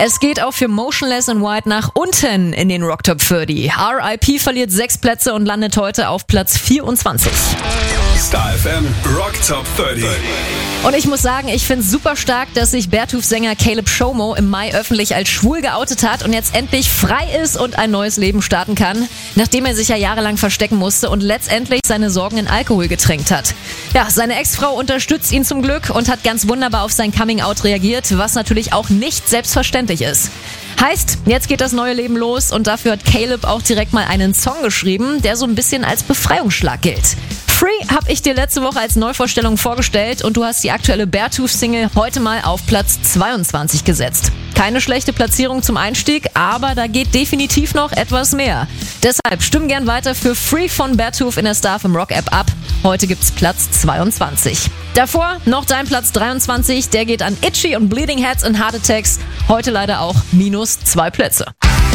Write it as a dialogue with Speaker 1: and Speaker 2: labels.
Speaker 1: Es geht auch für Motionless in White nach unten in den Rock Top 30. R.I.P. verliert 6 Plätze und landet heute auf Platz 24.
Speaker 2: Star FM Rock Top 30.
Speaker 1: Und ich muss sagen, ich finde es super stark, dass sich Beartooth-Sänger Caleb Shomo im Mai öffentlich als schwul geoutet hat und jetzt endlich frei ist und ein neues Leben starten kann, nachdem er sich ja jahrelang verstecken musste und letztendlich seine Sorgen in Alkohol getränkt hat. Ja, seine Ex-Frau unterstützt ihn zum Glück und hat ganz wunderbar auf sein Coming-out reagiert, was natürlich auch nicht selbstverständlich ist. Heißt, jetzt geht das neue Leben los und dafür hat Caleb auch direkt mal einen Song geschrieben, der so ein bisschen als Befreiungsschlag gilt. Free habe ich dir letzte Woche als Neuvorstellung vorgestellt und du hast die aktuelle Beartooth-Single heute mal auf Platz 22 gesetzt. Keine schlechte Platzierung zum Einstieg, aber da geht definitiv noch etwas mehr. Deshalb stimm gern weiter für Free von Beartooth in der Star FM Rock App ab. Heute gibt's Platz 22. Davor noch dein Platz 23, der geht an Itchy und Bleeding Heads and Heart Attacks. Heute leider auch -2 Plätze.